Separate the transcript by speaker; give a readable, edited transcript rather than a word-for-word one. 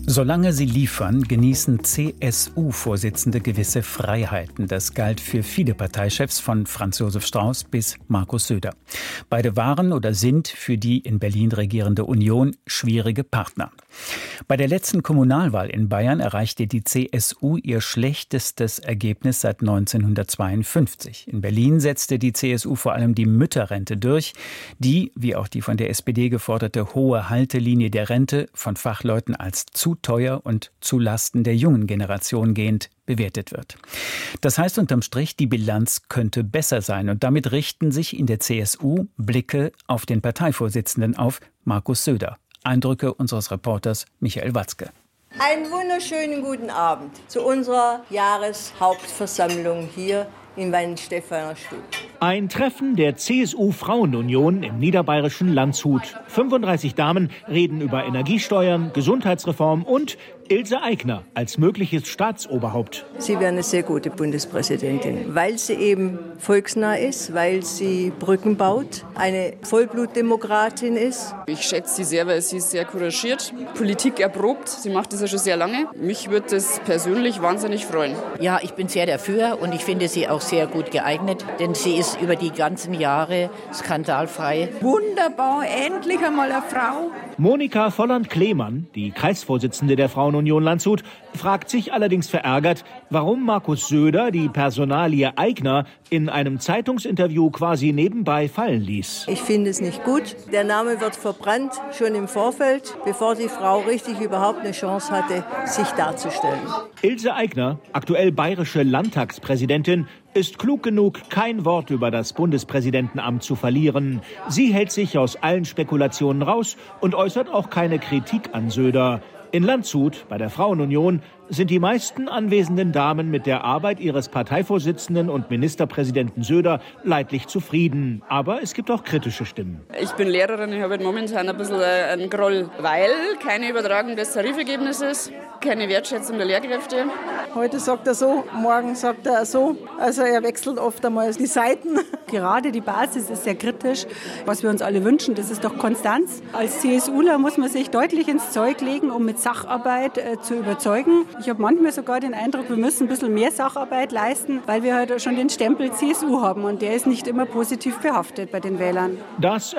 Speaker 1: Solange sie liefern, genießen CSU-Vorsitzende gewisse Freiheiten. Das galt für viele Parteichefs von Franz Josef Strauß bis Markus Söder. Beide waren oder sind für die in Berlin regierende Union schwierige Partner. Bei der letzten Kommunalwahl in Bayern erreichte die CSU ihr schlechtestes Ergebnis seit 1952. In Berlin setzte die CSU vor allem die Mütterrente durch, die, wie auch die von der SPD geforderte hohe Haltelinie der Rente, von Fachleuten als zu teuer und zu Lasten der jungen Generation gehend bewertet wird. Das heißt unterm Strich, die Bilanz könnte besser sein. Und damit richten sich in der CSU Blicke auf den Parteivorsitzenden, auf Markus Söder. Eindrücke unseres Reporters Michael Watzke.
Speaker 2: Einen wunderschönen guten Abend zu unserer Jahreshauptversammlung hier im Weihenstephaner Stub.
Speaker 3: Ein Treffen der CSU-Frauenunion im niederbayerischen Landshut. 35 Damen reden über Energiesteuern, Gesundheitsreform und Ilse Aigner als mögliches Staatsoberhaupt.
Speaker 2: Sie wäre eine sehr gute Bundespräsidentin, weil sie eben volksnah ist, weil sie Brücken baut, eine Vollblutdemokratin ist.
Speaker 4: Ich schätze sie sehr, weil sie ist sehr couragiert, Politik erprobt. Sie macht das ja schon sehr lange. Mich würde das persönlich wahnsinnig freuen.
Speaker 5: Ja, ich bin sehr dafür und ich finde sie auch sehr gut geeignet, denn sie ist über die ganzen Jahre skandalfrei.
Speaker 6: Wunderbar, endlich einmal eine Frau.
Speaker 3: Monika Volland-Klemann, die Kreisvorsitzende der Frauenunion Landshut, fragt sich allerdings verärgert, warum Markus Söder die Personalie Aigner in einem Zeitungsinterview quasi nebenbei fallen ließ.
Speaker 2: Ich finde es nicht gut. Der Name wird verbrannt, schon im Vorfeld, bevor die Frau richtig überhaupt eine Chance hatte, sich darzustellen.
Speaker 3: Ilse Aigner, aktuell bayerische Landtagspräsidentin, ist klug genug, kein Wort über das Bundespräsidentenamt zu verlieren. Sie hält sich aus allen Spekulationen raus und äußert auch keine Kritik an Söder. In Landshut, bei der Frauenunion, sind die meisten anwesenden Damen mit der Arbeit ihres Parteivorsitzenden und Ministerpräsidenten Söder leidlich zufrieden. Aber es gibt auch kritische Stimmen.
Speaker 4: Ich bin Lehrerin, ich habe momentan ein bisschen einen Groll, weil keine Übertragung des Tarifergebnisses, keine Wertschätzung der Lehrkräfte.
Speaker 6: Heute sagt er so, morgen sagt er so. Also er wechselt oft einmal die Seiten.
Speaker 7: Gerade die Basis ist sehr kritisch. Was wir uns alle wünschen, das ist doch Konstanz. Als CSUler muss man sich deutlich ins Zeug legen, um mit Sacharbeit zu überzeugen. Ich habe manchmal sogar den Eindruck, wir müssen ein bisschen mehr Sacharbeit leisten, weil wir heute schon den Stempel CSU haben und der ist nicht immer positiv behaftet bei den Wählern.
Speaker 3: Das